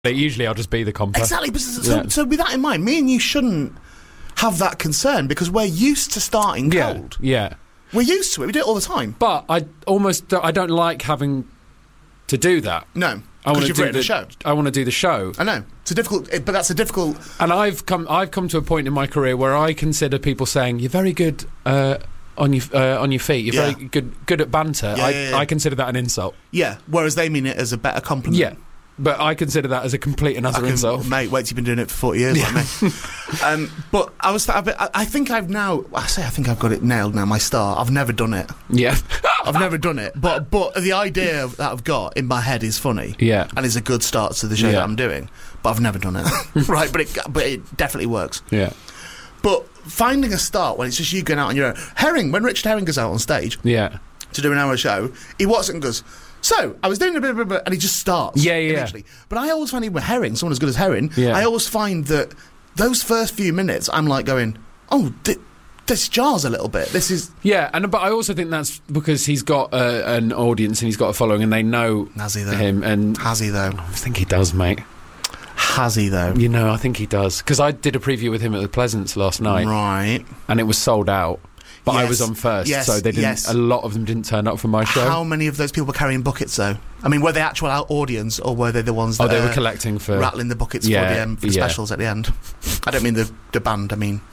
Usually I'll just be the comper. Exactly. But so with that in mind, me and you shouldn't have that concern because we're used to starting cold. Yeah. We're used to it. We do it all the time. But I don't like having to do that. No. Because you've written a show. I want to do the show. I know. It's a difficult... But that's a difficult... And I've come to a point in my career where I consider people saying, you're very good on your feet, you're very good at banter. I consider that an insult. Yeah, whereas they mean it as a better compliment. Yeah. But I consider that as a complete and utter insult. Mate, wait till you've been doing it for 40 years like me. But I think I've now... I think I've got it nailed now, my start. I've never done it. Yeah. I've never done it. But the idea that I've got in my head is funny. Yeah. And it's a good start to the show that I'm doing. But I've never done it. Right, but it definitely works. Yeah. But finding a start when it's just you going out on your own... when Richard Herring goes out on stage to do an hour show, he walks and goes... So, I was doing a bit, and he just starts. Yeah. But I always find with Herring, someone as good as Herring, I always find that those first few minutes, I'm like going, oh, this jars a little bit. This is... Yeah, but I also think that's because he's got an audience and he's got a following and they know him. And has he, though? I think he does, mate. Has he, though? You know, I think he does. Because I did a preview with him at the Pleasance last night. Right. And it was sold out. But I was on first, so they didn't. A lot of them didn't turn up for my show. How many of those people were carrying buckets, though? I mean, were they actual audience, or were they the ones that they were collecting for rattling the buckets for the specials at the end? I don't mean the band. I mean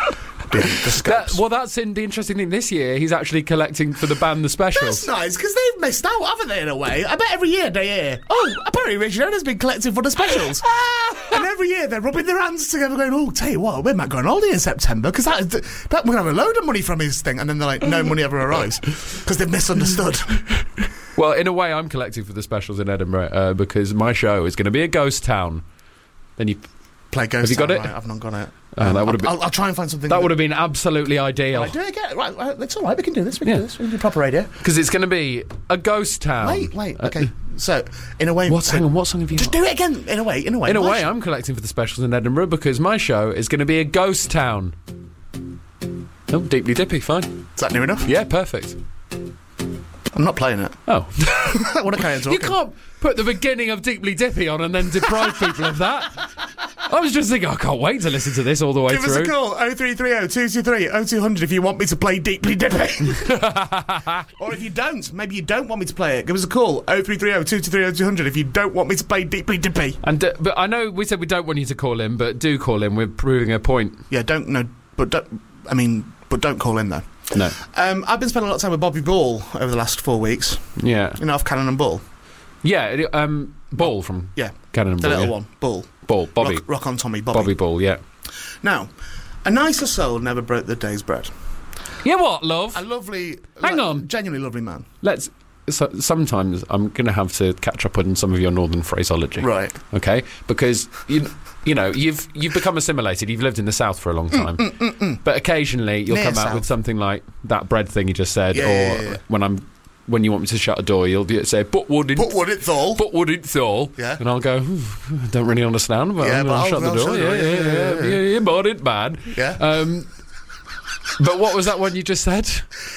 the scopes. That's the interesting thing. This year, he's actually collecting for the band the specials. That's nice because they've missed out, haven't they? In a way, I bet every year they hear, oh, apparently Richard Herring's been collecting for the specials, and every year they're rubbing their hands together, going, "Oh, tell you what, we might go on holiday in September because that we're gonna have a load of money from his thing," and then they're like, "No money ever arrives because they've misunderstood." Well, in a way, I'm collecting for the specials in Edinburgh because my show is going to be a ghost town. Then you play ghost. Have you got town, it? Right, I've not got it. That would have been, I'll try and find something. That would have been absolutely ideal. Right, do it again. Right, it's all right. We can do this. We can do this. We can do proper radio. Because it's going to be a ghost town. Wait. Okay. So, in a way, hang on. What song have you? Just do it again. In a way. In a way, I'm collecting for the specials in Edinburgh because my show is going to be a ghost town. Oh, Deeply Dippy. Fine. Is that near enough? Yeah, perfect. I'm not playing it. Oh. I want to carry on talking. You can't put the beginning of Deeply Dippy on and then deprive people of that. I was just thinking, I can't wait to listen to this all the way through. Give us a call, 0330 223 0200 if you want me to play Deeply Dippy. Or if you don't, maybe you don't want me to play it. Give us a call, 0330 223 0200 if you don't want me to play Deeply Dippy. And but I know we said we don't want you to call in, but do call in. We're proving a point. Yeah, don't call in though. No. I've been spending a lot of time with Bobby Ball over the last 4 weeks. Yeah. You know, off Cannon and Ball. Yeah, Ball from Cannon and Ball. The little one, Ball. Bobby. Rock on Tommy, Bobby. Bobby Ball, yeah. Now, a nicer soul never broke the day's bread. Yeah, what, love? A lovely... Hang on. Genuinely lovely man. Sometimes I'm going to have to catch up on some of your northern phraseology. Right. Okay? Because... You know, you've become assimilated. You've lived in the South for a long time. But occasionally you'll come out with something like that bread thing you just said, when you want me to shut a door, you'll say, but wouldn't Thal. Yeah. And I'll go, I don't really understand, but I'll shut the door. Yeah, but it's bad. Yeah. But what was that one you just said?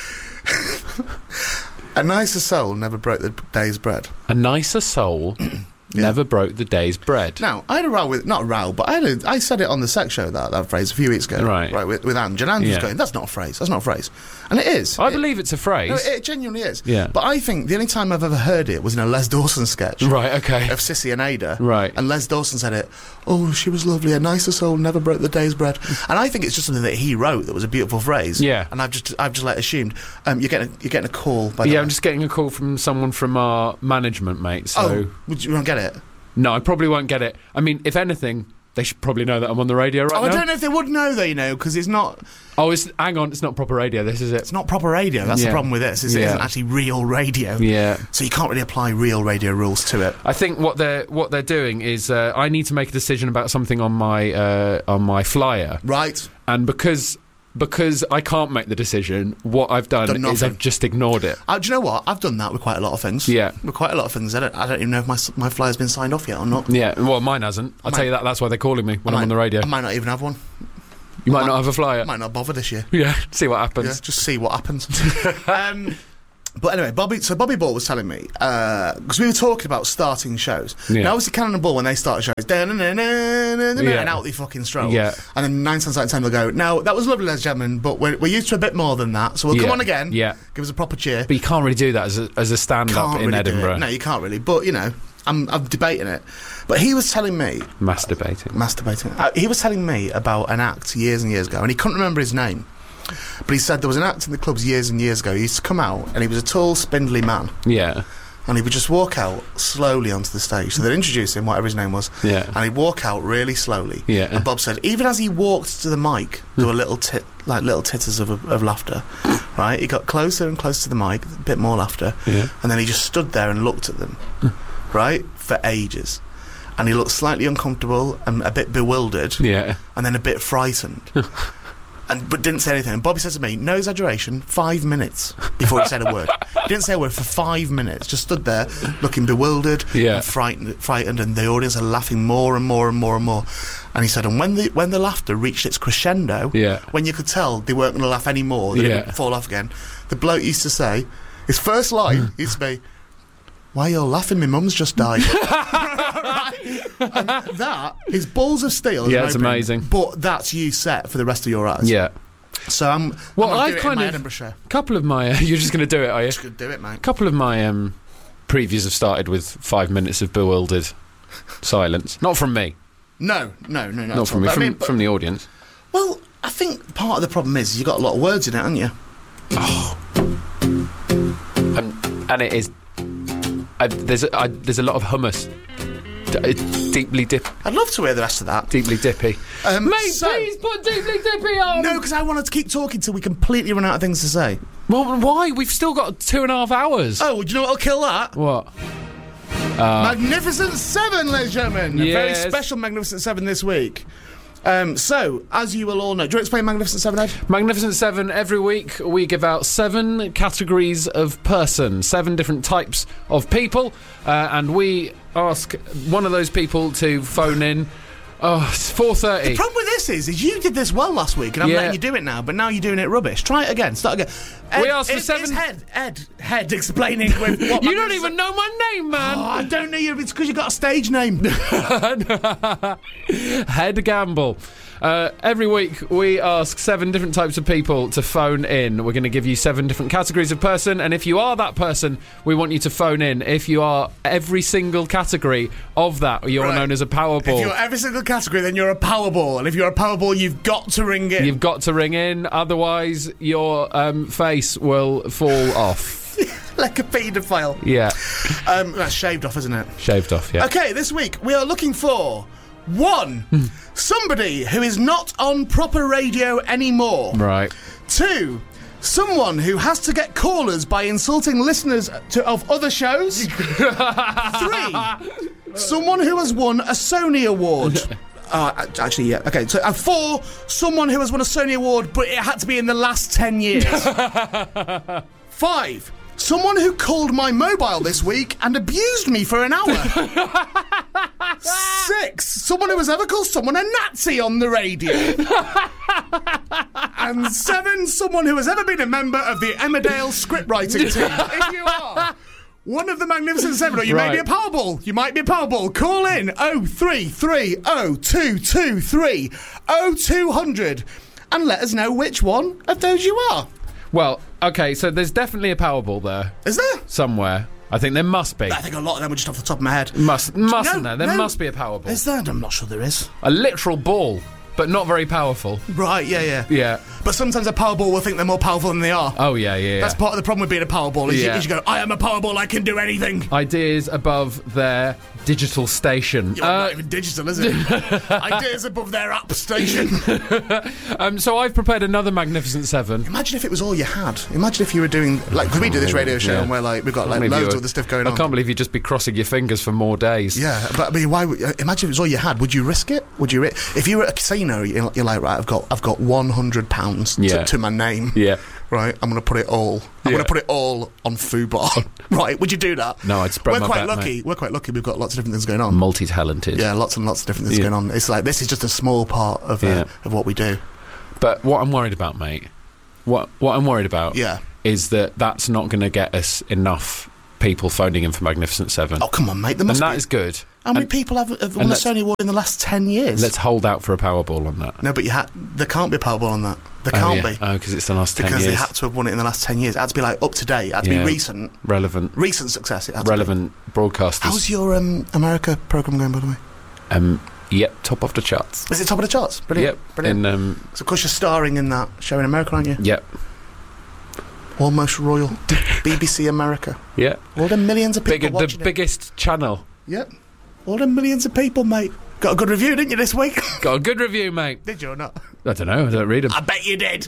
A nicer soul never broke the day's bread. A nicer soul... Never broke the day's bread. Now, I had a row with... Not a row, but I said it on the sex show, that phrase, a few weeks ago. Right. With Ange. And Ange was going, that's not a phrase. That's not a phrase. And it is. I believe it's a phrase. No, it genuinely is. Yeah. But I think the only time I've ever heard it was in a Les Dawson sketch. Right, okay. Of Sissy and Ada. Right. And Les Dawson said it, oh, she was lovely, a nicer soul never broke the day's bread. And I think it's just something that he wrote that was a beautiful phrase. Yeah. And I've just like assumed. You're getting a call, by the way. I'm just getting a call from someone from our management, mate, so... Oh, you won't get it? No, I probably won't get it. I mean, if anything, they should probably know that I'm on the radio right now. I don't know if they would know, though, you know, because it's not... Oh, hang on, it's not proper radio, this is it. It's not proper radio, that's the problem with this, it isn't actually real radio. Yeah. So you can't really apply real radio rules to it. I think what they're doing is, I need to make a decision about something on my flyer. Right. And because I can't make the decision, what I've done is I've just ignored it. Do you know what? I've done that with quite a lot of things. Yeah. With quite a lot of things. I don't even know if my flyer's been signed off yet or not. Yeah, well, mine hasn't. I'll tell you that's why they're calling me when I'm on the radio. I might not even have one. You might not have a flyer. I might not bother this year. Yeah, see what happens. Yeah, just see what happens. But anyway, Bobby Ball was telling me, because we were talking about starting shows. Yeah. Now, obviously, Cannon and Ball, when they start shows, and out they fucking stroll. Yeah. And then 9 times out of 10 they'll go, now, that was lovely, ladies and gentlemen, but we're used to a bit more than that, so we'll come on again. Yeah. Give us a proper cheer. But you can't really do that as a stand-up in Edinburgh. No, you can't really. But, you know, I'm debating it. But he was telling me... Masturbating. He was telling me about an act years and years ago, and he couldn't remember his name. But he said there was an act in the clubs years and years ago. He used to come out, and he was a tall, spindly man. Yeah. And he would just walk out slowly onto the stage. So they'd introduce him, whatever his name was. Yeah. And he'd walk out really slowly. Yeah. And Bob said, even as he walked to the mic, there were little titters of laughter. Right? He got closer and closer to the mic, a bit more laughter. Yeah. And then he just stood there and looked at them. Right? For ages. And he looked slightly uncomfortable and a bit bewildered. Yeah. And then a bit frightened. But didn't say anything. And Bobby said to me, no exaggeration, 5 minutes before he said a word. He didn't say a word for 5 minutes. Just stood there, looking bewildered and frightened, and the audience are laughing more and more and more and more. And he said, and when the laughter reached its crescendo, when you could tell they weren't going to laugh anymore, they would fall off again, the bloke used to say, his first line used to be, why you're laughing, my mum's just died. And that is balls of steel. Yeah, it's amazing. But that's you set for the rest of your eyes. Yeah. So I'm I've kind of Edinburgh show. A couple of my you're just going to do it, are you? Just going to do it, mate. A couple of my previews have started with 5 minutes of bewildered silence. Not from me. No. Not from me. From the audience. Well, I think part of the problem is you've got a lot of words in it, haven't you? Oh. And it is. There's a lot of hummus. Deeply dippy. I'd love to hear the rest of that. Deeply dippy. Mate, please put deeply dippy on. No, because I wanted to keep talking till we completely run out of things to say. Well, why? We've still got 2.5 hours. Oh, do you know what'll kill that? What? Magnificent Seven, ladies and gentlemen. Yes. A very special Magnificent Seven this week. So, as you will all know, do you explain Magnificent Seven, Ed? Magnificent Seven, every week we give out 7 categories of person, 7 different types of people, and we ask one of those people to phone in. Oh, it's 4:30. The problem with this is you did this well last week, and I'm letting you do it now, but now you're doing it rubbish. Try it again. Start again. Ed, we asked for 7... It's Head explaining with what... You don't even know my name, man! Oh, I don't know you. It's because you got a stage name. Head Gamble. Every week we ask 7 different types of people to phone in. We're going to give you 7 different categories of person, and if you are that person, we want you to phone in. If you are every single category of that, you're known as a Powerball. If you're every single category, then you're a Powerball, and if you're a Powerball, you've got to ring in. You've got to ring in, otherwise your face will fall off. Like a paedophile. Yeah. That's shaved off, isn't it? Shaved off, yeah. Okay, this week we are looking for 1, somebody who is not on proper radio anymore. Right. 2, someone who has to get callers by insulting listeners of other shows. 3, someone who has won a Sony Award. Actually, yeah. Okay, so 4, someone who has won a Sony Award, but it had to be in the last 10 years. 5, someone who called my mobile this week and abused me for an hour. 6, someone who has ever called someone a Nazi on the radio. And 7, someone who has ever been a member of the Emmerdale scriptwriting team. If you are one of the Magnificent Seven, or you may be a Powerball. You might be a Powerball. Call in 0330 223 0200 and let us know which one of those you are. Well, okay, so there's definitely a Powerball there. Is there? Somewhere. I think there must be. I think a lot of them were just off the top of my head. Mustn't there? There must be a Powerball. Is there? I'm not sure there is. A literal ball, but not very powerful. Right, yeah. Yeah. But sometimes a Powerball will think they're more powerful than they are. Oh, yeah. That's part of the problem with being a Powerball, is you go, I am a Powerball, I can do anything. Ideas above their digital station. Not even digital, is it? Ideas above their app station. So I've prepared another Magnificent Seven. Imagine if it was all you had. Imagine if you were doing, like, because we do this radio show and we've got loads of other stuff going on. I can't believe you'd just be crossing your fingers for more days. Yeah, but I mean, imagine if it was all you had. Would you risk it? If you were at a casino, you're like, right, I've got £100 to my name. Yeah. Right, I'm going to put it all. I'm going to put it all on FUBAR. Right, would you do that? No, I'd spread my bet, We're quite lucky. We've got lots of different things going on. Multi-talented. Yeah, lots and lots of different things going on. It's like, this is just a small part of what we do. But what I'm worried about, mate, what I'm worried about is that that's not going to get us enough people phoning in for Magnificent Seven. Oh, come on, mate. There must and that be. is good. How many people have won a Sony Award in the last 10 years? Let's hold out for a Powerball on that. No, but there can't be a Powerball on that. There can't be. Oh, because it's the last 10 years. Because they had to have won it in the last 10 years. It had to be like up to date. It had to be recent. Relevant. Recent success. It had relevant to be. Broadcasters. How's your America programme going, by the way? Yep, top of the charts. Is it top of the charts? Brilliant. Yep. Brilliant. So, of course, you're starring in that show in America, aren't you? Yep. Almost Royal. BBC America. Yeah. All the millions of people watching the biggest channel. Yep. All the millions of people, mate. Got a good review, didn't you, this week? Got a good review, mate. Did you or not? I don't know. I don't read them. I bet you did.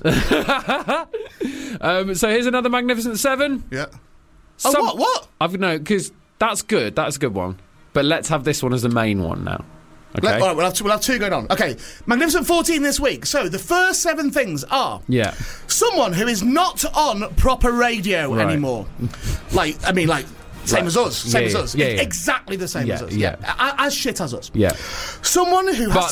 So here's another Magnificent Seven. Yeah. What? No, because that's good. That's a good one. But let's have this one as the main one now. Okay. All right, we'll have two going on. Okay, Magnificent 14 this week. So the first 7 things are someone who is not on proper radio anymore. Same as us. Same as us. Yeah. Exactly the same as us. Yeah. As shit as us. Yeah. Someone who has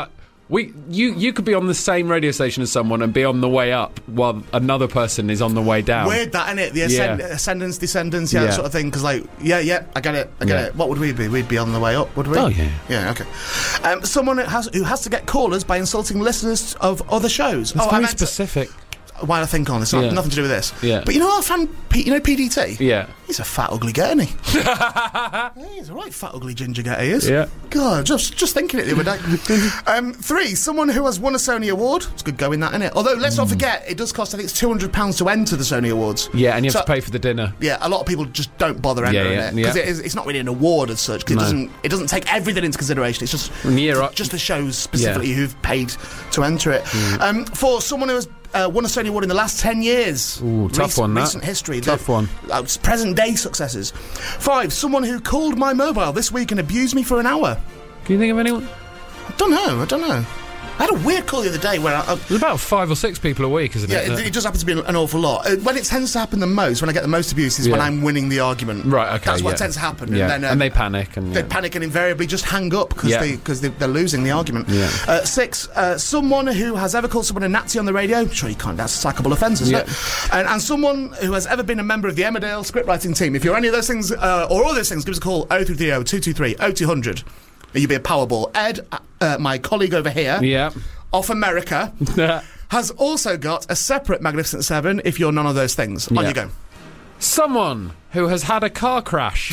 you could be on the same radio station as someone and be on the way up while another person is on the way down. Weird that, innit? The ascendants, descendants, sort of thing. Because, I get it. What would we be? We'd be on the way up, would we? Oh, yeah. Yeah, okay. Someone who has to get callers by insulting listeners of other shows. It's very specific. While I think on this, nothing to do with this. Yeah. But you know our fan, PDT? Yeah. He's a fat, ugly get, isn't he? He's a right fat, ugly ginger get, he is. Yeah. God, just thinking it the other day. 3, someone who has won a Sony Award. It's good going, that, isn't it? Although, let's not forget, it does cost, I think it's £200 to enter the Sony Awards. Yeah, and you have to pay for the dinner. Yeah, a lot of people just don't bother entering it. Because it's not really an award as such, because it doesn't take everything into consideration. It's just the shows specifically who've paid to enter it. 4, someone who has won a Sony Award in the last 10 years. Ooh, tough one, that. Recent history. Tough one. Present day successes. 5, someone who called my mobile this week and abused me for an hour. Can you think of anyone? I don't know. I had a weird call the other day where there's about 5 or 6 people a week, isn't it? Yeah, it just happens to be an awful lot. When it tends to happen the most, when I get the most abuse, is when I'm winning the argument. Right, okay. That's what tends to happen. Yeah. And then and they panic. They panic and invariably just hang up because they're losing the argument. Yeah. 6, someone who has ever called someone a Nazi on the radio. I'm sure you can't. That's a sackable offence, isn't it? And someone who has ever been a member of the Emmerdale scriptwriting team. If you're any of those things, or all those things, give us a call, 0330 223 0200. You'll be a Powerball. Ed, my colleague over here, off America, has also got a separate Magnificent 7 if you're none of those things. On you go. Someone who has had a car crash.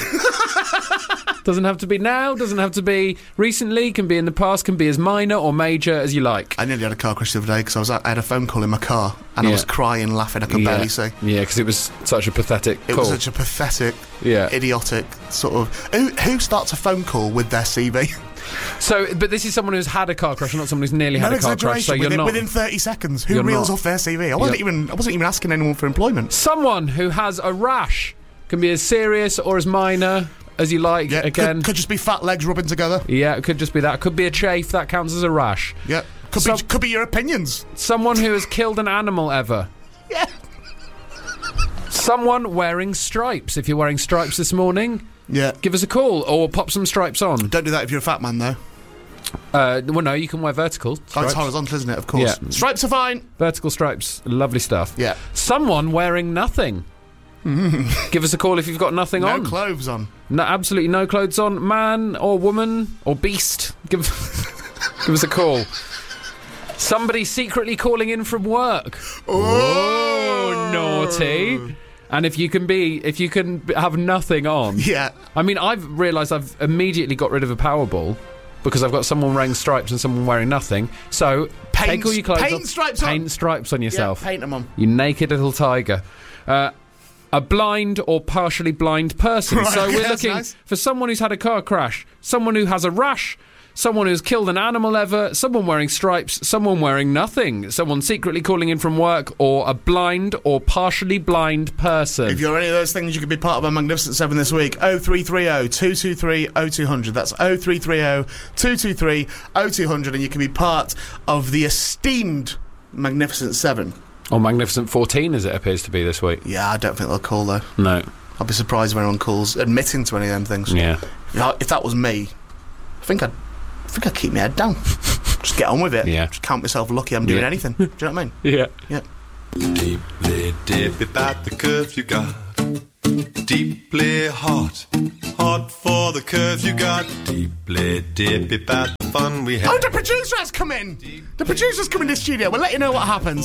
Doesn't have to be now, doesn't have to be recently, can be in the past, can be as minor or major as you like. I nearly had a car crash the other day because I had a phone call in my car and I was crying, laughing, I could barely see. Yeah, because it was such a pathetic call. It was such a pathetic, idiotic sort of... Who starts a phone call with their CV? So, but this is someone who's had a car crash, not someone who's nearly had a car crash. So within 30 seconds, who reels off their CV? I wasn't even asking anyone for employment. Someone who has a rash can be as serious or as minor as you like. Yeah, again, could just be fat legs rubbing together. Yeah, it could just be that. Could be a chafe that counts as a rash. Yeah, could be your opinions. Someone who has killed an animal ever. Yeah. Someone wearing stripes. If you're wearing stripes this morning. Yeah. Give us a call or pop some stripes on. Don't do that if you're a fat man, though. Well, no, you can wear vertical stripes. It's horizontal, isn't it? Of course. Yeah. Stripes are fine. Vertical stripes, lovely stuff. Yeah. Someone wearing nothing. Give us a call if you've got nothing on. No clothes on. No, absolutely no clothes on. Man or woman or beast. Give us a call. Somebody secretly calling in from work. Oh, naughty. And if you can have nothing on. Yeah. I mean, I've realised I've immediately got rid of a Powerball because I've got someone wearing stripes and someone wearing nothing. So take all your clothes off. Paint stripes on yourself. Yeah, paint them on. You naked little tiger. A blind or partially blind person. Right, so we're looking for someone who's had a car crash, someone who has a rash, someone who's killed an animal ever, someone wearing stripes, someone wearing nothing, someone secretly calling in from work, or a blind or partially blind person. If you're any of those things, you could be part of a Magnificent 7 this week. 0330 223 0200. That's 0330 223 0200, and you can be part of the esteemed Magnificent 7. Or Magnificent 14, as it appears to be this week. Yeah, I don't think they'll call, though. No. I'll be surprised when anyone calls admitting to any of them things. Yeah. If that was me, I think I'd keep my head down. Just get on with it. Yeah. Just count myself lucky I'm doing anything. Do you know what I mean? Yeah. Yeah. Deeply dip about the curves you got. Deeply hot for the curves you got. Deeply dip about the fun we had. Oh, the producer has come in. The producer's come in the studio. We'll let you know what happens.